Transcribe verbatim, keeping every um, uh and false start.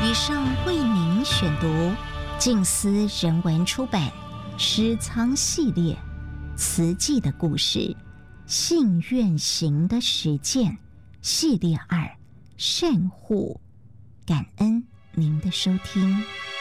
以上为您选读静思人文出版诗仓系列慈济的故事，信愿行的实践系列二，善护。感恩您的收听。